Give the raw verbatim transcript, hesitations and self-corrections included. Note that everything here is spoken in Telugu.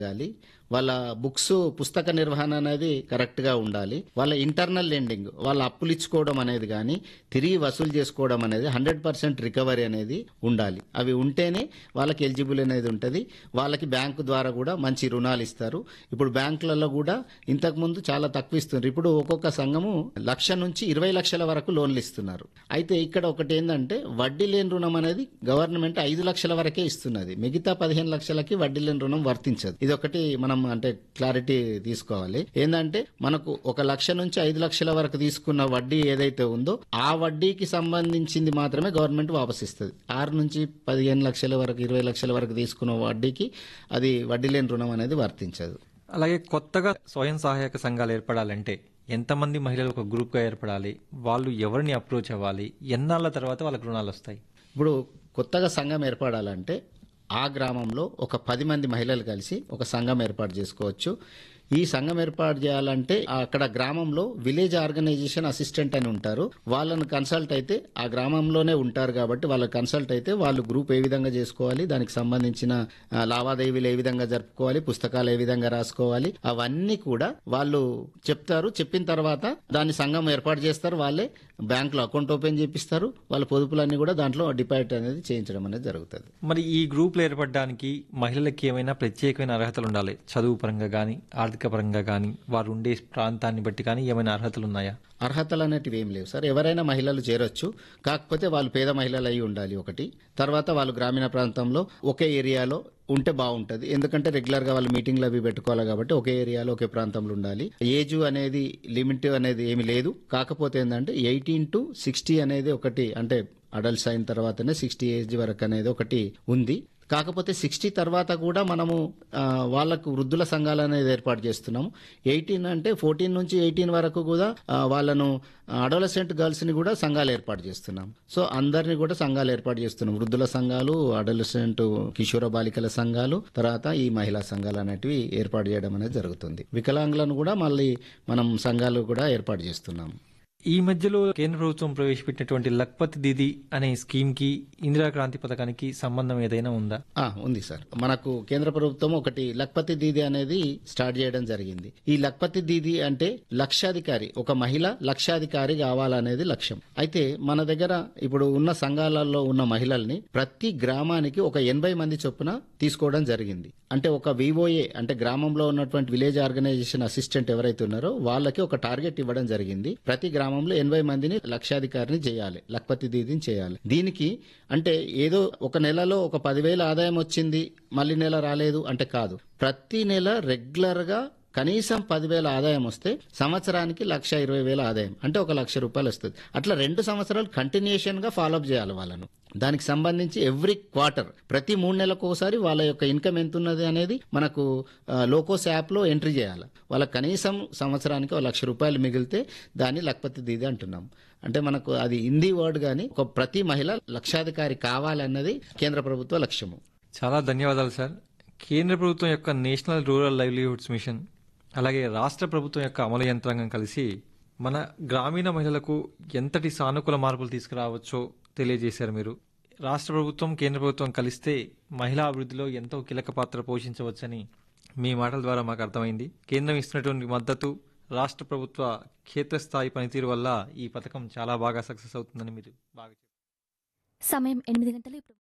జరగాలి. వాళ్ళ బుక్స్ పుస్తక నిర్వహణ అనేది కరెక్ట్‌గా ఉండాలి. వాళ్ళ ఇంటర్నల్ లెండింగ్ వాళ్ళ అప్పులు ఇచ్చుకోవడం అనేది గాని, తిరిగి వసూలు చేసుకోవడం అనేది వంద శాతం రికవరీ అనేది ఉండాలి. అవి ఉంటేనే వాళ్ళకి ఎలిజిబుల్ అనేది ఉంటది. వాళ్ళకి బ్యాంకు ద్వారా కూడా మంచి రుణాలు ఇస్తారు. ఇప్పుడు బ్యాంకులలో కూడా ఇంతకుముందు చాలా తక్కువ ఇస్తున్నారు. ఇప్పుడు ఒక్కొక్క సంఘము లక్ష నుంచి ఇరవై లక్షల వరకు లోన్లు ఇస్తున్నారు. అయితే ఇక్కడ ఒకటి ఏందంటే వడ్డీ లేని రుణం అనేది గవర్నమెంట్ ఐదు లక్షల వరకే ఇస్తున్నది. మిగతా పదిహేను లక్షలకి వడ్డీ లేని రుణం వర్తించదు. ఇది ఒకటి మనం అంటే క్లారిటీ తీసుకోవాలి. ఏంటంటే మనకు ఒక లక్ష నుంచి ఐదు లక్షల వరకు తీసుకున్న వడ్డీ ఏదైతే ఉందో ఆ వడ్డీకి సంబంధించింది మాత్రమే గవర్నమెంట్ వాపస్ ఇస్తుంది. ఆరు నుంచి పదిహేను లక్షల వరకు ఇరవై లక్షల వరకు తీసుకున్న వడ్డీకి అది వడ్డీ లేని రుణం అనేది వర్తించదు. అలాగే కొత్తగా స్వయం సహాయక సంఘాలు ఏర్పడాలంటే ఎంతమంది మహిళలు ఒక గ్రూప్గా ఏర్పడాలి, వాళ్ళు ఎవరిని అప్రోచ్ అవ్వాలి, ఎన్నాళ్ళ తర్వాత వాళ్ళకి రుణాలు వస్తాయి? ఇప్పుడు కొత్తగా సంఘం ఏర్పడాలంటే ఆ గ్రామంలో ఒక పది మంది మహిళలు కలిసి ఒక సంఘం ఏర్పాటు చేసుకోవచ్చు. ఈ సంఘం ఏర్పాటు చేయాలంటే అక్కడ గ్రామంలో విలేజ్ ఆర్గనైజేషన్ అసిస్టెంట్ అని ఉంటారు. వాళ్ళను కన్సల్ట్ అయితే ఆ గ్రామంలోనే ఉంటారు కాబట్టి వాళ్ళ కన్సల్ట్ అయితే వాళ్ళు గ్రూప్ ఏ విధంగా చేసుకోవాలి, దానికి సంబంధించిన ఆ, లావాదేవీలు ఏ విధంగా జరుపుకోవాలి, పుస్తకాలు ఏ విధంగా రాసుకోవాలి, అవన్నీ కూడా వాళ్ళు చెప్తారు. చెప్పిన తర్వాత దాన్ని సంఘం ఏర్పాటు చేస్తారు. వాళ్ళే బ్యాంకులో అకౌంట్ ఓపెన్ చేపిస్తారు. వాళ్ళ పొదుపులన్నీ కూడా దాంట్లో డిపాజిట్ అనేది చేయించడం అనేది జరుగుతుంది. మరి ఈ గ్రూపులు ఏర్పడడానికి మహిళలకి ఏమైనా ప్రత్యేకమైన అర్హతలు ఉండాలి? చదువు పరంగా కానీ, ఆర్థిక పరంగా కానీ, వారు ఉండే ప్రాంతాన్ని బట్టి కానీ ఏమైనా అర్హతలు ఉన్నాయా? అర్హతలు అనేటివి ఏం లేవు సార్. ఎవరైనా మహిళలు చేరొచ్చు. కాకపోతే వాళ్ళు పేద మహిళలు అయి ఉండాలి ఒకటి. తర్వాత వాళ్ళు గ్రామీణ ప్రాంతంలో ఒకే ఏరియాలో ఉంటే బాగుంటది. ఎందుకంటే రెగ్యులర్ గా వాళ్ళు మీటింగ్లు అవి పెట్టుకోవాలి కాబట్టి ఒకే ఏరియాలో ఒకే ప్రాంతంలో ఉండాలి. ఏజ్ అనేది లిమిట్ అనేది ఏమి లేదు. కాకపోతే ఏంటంటే ఎయిటీన్ టు సిక్స్టీ అనేది ఒకటి, అంటే అడల్ట్స్ అయిన తర్వాతనే సిక్స్టీ ఏజ్ వరకు అనేది ఒకటి ఉంది. కాకపోతే సిక్స్టీ తర్వాత కూడా మనము ఆ, వాళ్ళకు వృద్ధుల సంఘాలు అనేది ఏర్పాటు చేస్తున్నాము. ఎయిటీన్ అంటే ఫోర్టీన్ నుంచి ఎయిటీన్ వరకు కూడా ఆ, వాళ్ళను అడోలసెంట్ గర్ల్స్ ని కూడా సంఘాలు ఏర్పాటు చేస్తున్నాం. సో అందరిని కూడా సంఘాలు ఏర్పాటు చేస్తున్నాం. వృద్ధుల సంఘాలు, అడోలసెంట్ కిషోర బాలికల సంఘాలు, తర్వాత ఈ మహిళా సంఘాలు అనేటివి ఏర్పాటు చేయడం అనేది జరుగుతుంది. వికలాంగులను కూడా మళ్ళీ మనం సంఘాలు కూడా ఏర్పాటు చేస్తున్నాం. ఈ మధ్యలో కేంద్ర ప్రభుత్వం ప్రవేశపెట్టినటువంటి లక్పతి దీది అనే స్కీమ్ కి ఇందిరా క్రాంతి పథకానికి సంబంధం ఏదైనా ఉందా? ఆ, ఉంది సార్. మనకు కేంద్ర ప్రభుత్వం ఒకటి లక్పతి దీది అనేది స్టార్ట్ చేయడం జరిగింది. ఈ లక్పతి దీది అంటే లక్షాధికారి, ఒక మహిళ లక్షాధికారి కావాలనేది లక్ష్యం. అయితే మన దగ్గర ఇప్పుడు ఉన్న సంఘాలలో ఉన్న మహిళల్ని ప్రతి గ్రామానికి ఒక ఎనభై మంది చొప్పున తీసుకోవడం జరిగింది. అంటే ఒక వివోఏ అంటే గ్రామంలో ఉన్నటువంటి విలేజ్ ఆర్గనైజేషన్ అసిస్టెంట్ ఎవరైతే ఉన్నారో వాళ్ళకి ఒక టార్గెట్ ఇవ్వడం జరిగింది. ప్రతి గ్రామంలో ఎనభై మందిని లక్షాధికారిని చేయాలి, లక్పతి దీదిని చేయాలి. దీనికి అంటే ఏదో ఒక నెలలో ఒక పదివేల ఆదాయం వచ్చింది మళ్ళీ నెల రాలేదు అంటే కాదు. ప్రతి నెల రెగ్యులర్ గా కనీసం పదివేల ఆదాయం వస్తే సంవత్సరానికి లక్ష ఇరవై వేల ఆదాయం అంటే ఒక లక్ష రూపాయలు వస్తుంది. అట్లా రెండు సంవత్సరాలు కంటిన్యూషన్ గా ఫాలోఅప్ చేయాలి వాళ్ళను. దానికి సంబంధించి ఎవ్రీ క్వార్టర్ ప్రతి మూడు నెలలకు ఒకసారి వాళ్ళ యొక్క ఇన్కమ్ ఎంత ఉన్నది అనేది మనకు ఆ, లోకోస్ యాప్ లో ఎంట్రీ చేయాలి. వాళ్ళకి కనీసం సంవత్సరానికి ఒక లక్ష రూపాయలు మిగిలితే దాన్ని లక్పతి దీది అంటున్నాం. అంటే మనకు అది హిందీ వర్డ్ గాని ఒక ప్రతి మహిళ లక్షాధికారి కావాలన్నది కేంద్ర ప్రభుత్వ లక్ష్యము. చాలా ధన్యవాదాలు సార్. కేంద్ర ప్రభుత్వం యొక్క నేషనల్ రూరల్ లైవ్లీహుడ్స్ మిషన్ అలాగే రాష్ట్ర ప్రభుత్వం యొక్క అమలు యంత్రాంగం కలిసి మన గ్రామీణ మహిళలకు ఎంతటి సానుకూల మార్పులు తీసుకురావచ్చో తెలియజేశారు మీరు. రాష్ట్ర ప్రభుత్వం కేంద్ర ప్రభుత్వం కలిస్తే మహిళా అభివృద్ధిలో ఎంతో కీలక పాత్ర పోషించవచ్చని మీ మాటల ద్వారా మాకు అర్థమైంది. కేంద్రం ఇస్తున్నటువంటి మద్దతు, రాష్ట్ర ప్రభుత్వ క్షేత్రస్థాయి పనితీరు వల్ల ఈ పథకం చాలా బాగా సక్సెస్ అవుతుందని మీరు బాగా చెప్పారు. సమయం ఎనిమిది గంటలు ఇప్పుడు